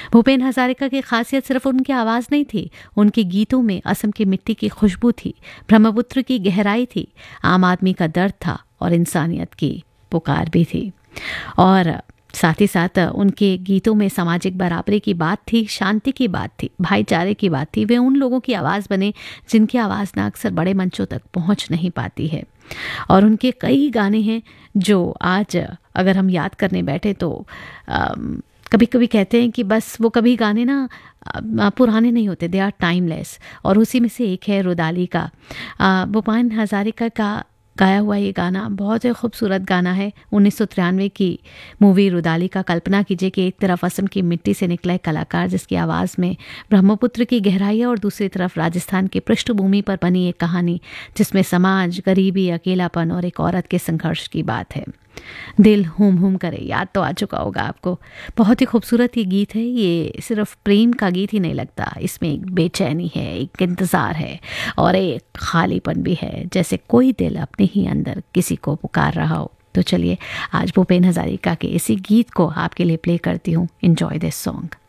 भूपेन हजारिका की खासियत सिर्फ उनकी आवाज़ नहीं थी, उनके गीतों में असम की मिट्टी की खुशबू थी, ब्रह्मपुत्र की गहराई थी, आम आदमी का दर्द था और इंसानियत की पुकार भी थी। और साथ ही साथ उनके गीतों में सामाजिक बराबरी की बात थी, शांति की बात थी, भाईचारे की बात थी। वे उन लोगों की आवाज़ बने जिनकी आवाज़ ना अक्सर बड़े मंचों तक पहुंच नहीं पाती है। और उनके कई गाने हैं जो आज अगर हम याद करने बैठे तो कभी कभी कहते हैं कि बस वो कभी गाने ना पुराने नहीं होते, दे आर टाइमलेस। और उसी में से एक है रुदाली का। भूपेन हजारिका का गाया हुआ ये गाना बहुत ही खूबसूरत गाना है। 1993 की मूवी रुदाली का कल्पना कीजिए कि एक तरफ असम की मिट्टी से निकला एक कलाकार जिसकी आवाज़ में ब्रह्मपुत्र की गहराई है, और दूसरी तरफ राजस्थान की पृष्ठभूमि पर बनी एक कहानी जिसमें समाज, गरीबी, अकेलापन और एक औरत के संघर्ष की बात है। दिल हुम हुम करे, याद तो आ चुका होगा आपको। बहुत ही खूबसूरत ये गीत है। ये सिर्फ प्रेम का गीत ही नहीं लगता, इसमें एक बेचैनी है, एक इंतज़ार है और एक खालीपन भी है, जैसे कोई दिल अपने ही अंदर किसी को पुकार रहा हो। तो चलिए आज भूपेन हजारिका के इसी गीत को आपके लिए प्ले करती हूँ। Enjoy this song.